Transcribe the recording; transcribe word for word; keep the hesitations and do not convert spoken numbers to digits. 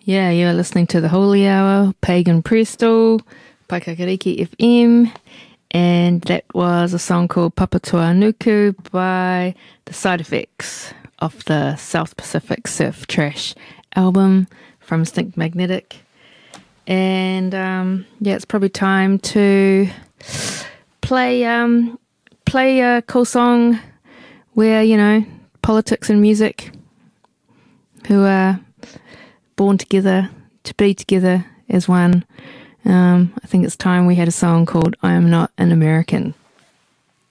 Yeah, you're listening to the Holy Hour, Pagan Presto, Paikakariki F M, and that was a song called Papatua Nuku by The Side Effects off the South Pacific Surf Trash album from Instinct Magnetic. And um, yeah, it's probably time to play um, play a cool song where, you know, politics and music, who are born together to be together as one. Um, I think it's time we had a song called I Am Not an American.